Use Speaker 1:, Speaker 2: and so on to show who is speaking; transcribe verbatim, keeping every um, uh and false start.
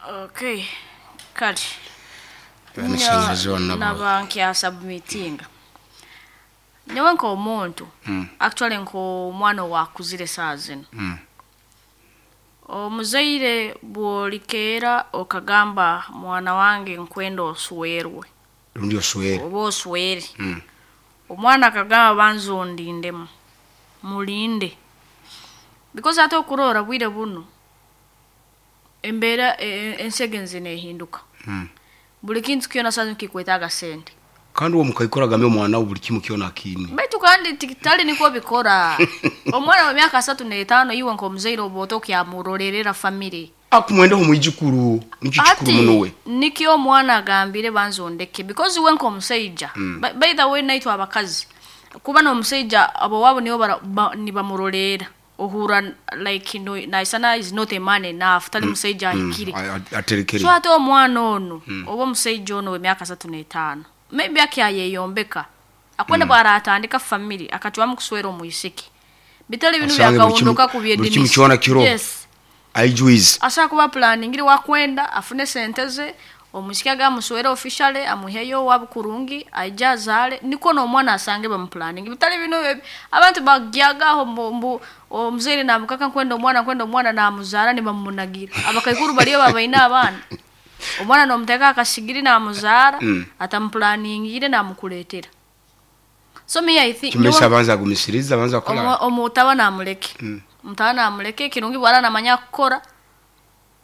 Speaker 1: Okay. Kali.
Speaker 2: Nyo
Speaker 1: nabanki ya submitting. Nyewe nko omuntu.
Speaker 2: Mm.
Speaker 1: Actually nko mwana wakuzire sazino.
Speaker 2: Mm.
Speaker 1: Omuzaire bwolikera okagamba mwana wange nkwendo oswerwe.
Speaker 2: Ndio swere.
Speaker 1: Obo oswere.
Speaker 2: Mm.
Speaker 1: Omwana akagamba banzo ndindemu. Mulinde. Because ato kurora bwire buno. Embera ensegenze nehinduka.
Speaker 2: Mm.
Speaker 1: Buli kintu kiona sazo kikwetaga sente.
Speaker 2: Kandi uwo mukayikora gamye mwana buli kimu kiona kini.
Speaker 1: Baitu kandi tikitali niko bikora. Omwana wa myaka tatu na tano iwe nko muzaire oboto kyamurorerera family.
Speaker 2: Akumwende ho mwijikuru, nikikikuru munowe.
Speaker 1: Niki omwana agambire banzondeke because we nko musaija.
Speaker 2: Mm.
Speaker 1: By, by the way naitwa abakazi. Kuba no musaija abo wabo niyo ba, ni bamurorera. Ohura like no naisana is not a man enough tali musaija ahikire.
Speaker 2: Mm. Aterekere.
Speaker 1: So ate omwana ono mm. obo musaija ono we myaka tatu na tano. Maybe akyayeyombeka. Akwenda mm. bara atandika family akatwa mukuswera omuyisiki. Bitali binu byakawondoka kubyedini.
Speaker 2: Kimu kiona kiro.
Speaker 1: Yes.
Speaker 2: Aijuiz.
Speaker 1: Asa kuba planning ngiri wakwenda afune senteze omusikaga muswera officially amuheyo wabukurungi ajazale niko no mwana asange ba planning. Bitali binu abantu bagyaga ho mbu omuzere na mukaka kwenda omwana kwenda omwana na muzara ni bamunagira. Abakayikuru baliyo babaina abana. Omwana no mteka akasigiri na muzara mm. atamplaningire na mukuletera. So me I think
Speaker 2: kimesha banza gumisiriza banza kola
Speaker 1: omutaba na muleke. Mm. Mutana amuleke kirungi bwara na manya kukora